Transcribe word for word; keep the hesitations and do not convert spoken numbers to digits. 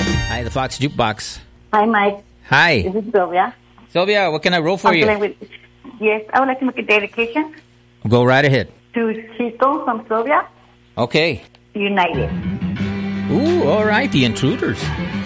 Hi, the Fox Jukebox. Hi, Mike. Hi. This is Sylvia. Sylvia, what can I roll for I'm you? dealing with, yes, I would like to make a dedication Go right ahead. to Chico from Sylvia, Okay. United. Ooh, all right, the Intruders.